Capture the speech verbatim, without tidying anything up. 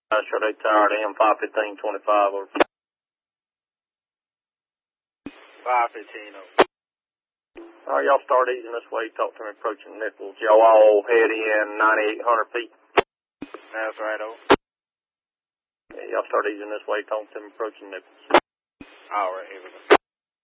Uh, sure they tired M five fifteen twenty-five over. five fifteen over. Alright, y'all start easing this way. Talk to me approaching Nichols. Y'all all head in ninety-eight hundred feet. That's right, over. Yeah, y'all start easing this way. Talk to me approaching Nichols. Alright, here we go.